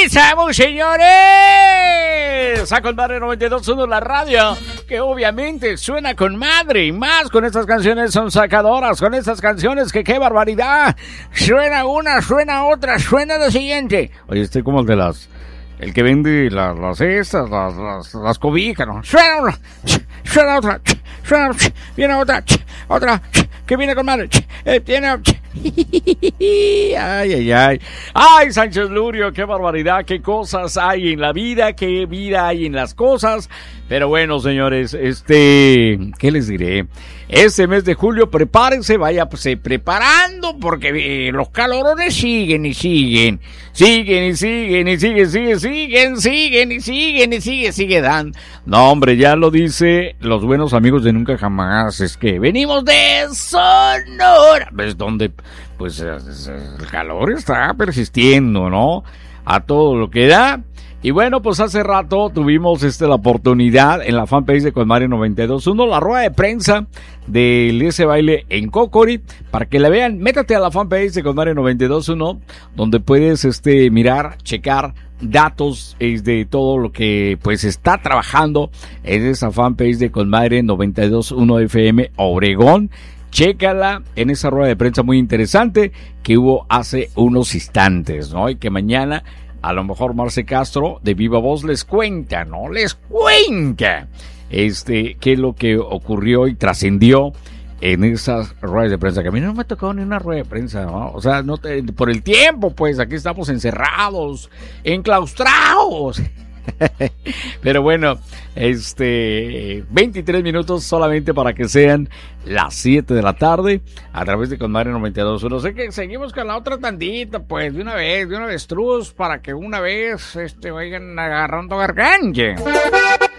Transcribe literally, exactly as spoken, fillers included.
Regresamos, señores. A Con Madre noventa y dos punto uno la radio, que obviamente suena con madre y más con estas canciones son sacadoras, con estas canciones que qué barbaridad. Suena una, suena otra, suena lo siguiente. Oye, estoy como el de las, el que vende las, las estas, las, las, las cobijas, ¿no? Suena una, suena otra, suena, viene otra, otra, que viene con madre, eh, tiene... Ay, ay, ay. Ay, Sánchez Lurio, qué barbaridad, qué cosas hay en la vida, qué vida hay en las cosas. Pero bueno, señores, este, ¿qué les diré? Este mes de julio, prepárense, váyase preparando, porque eh, los calorones siguen y siguen, siguen y siguen y siguen, siguen, siguen, siguen y siguen y siguen, sigue dan. No, hombre, ya lo dice los buenos amigos de Nunca Jamás, es que venimos de Sonora, ¿ves dónde? Pues el calor está persistiendo, ¿no? A todo lo que da. Y bueno, pues hace rato tuvimos este, la oportunidad en la fanpage de Con Madre noventa y dos punto uno, la rueda de prensa del ese baile en Cocori, para que la vean. Métate a la fanpage de Con Madre noventa y dos punto uno, donde puedes este, mirar, checar datos eh, de todo lo que pues está trabajando en esa fanpage de Con Madre noventa y dos punto uno F M Obregón. Chécala en esa rueda de prensa muy interesante que hubo hace unos instantes, ¿no? Y que mañana a lo mejor Marce Castro de Viva Voz les cuenta, ¿no? Les cuenta este qué es lo que ocurrió y trascendió en esas ruedas de prensa, que a mí no me ha tocado ni una rueda de prensa, ¿no? O sea, no te, por el tiempo, pues, aquí estamos encerrados, enclaustrados. Pero bueno, este veintitrés minutos solamente para que sean las siete de la tarde a través de Con Madre noventa y dos. No sé que seguimos con la otra tandita, pues, de una vez, de una vez, truz, para que una vez este vayan agarrando garganche.